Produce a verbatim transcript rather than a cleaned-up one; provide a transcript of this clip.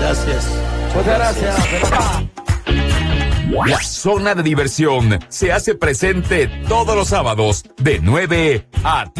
Gracias. Muchas gracias. La zona de diversión se hace presente todos los sábados de nueve a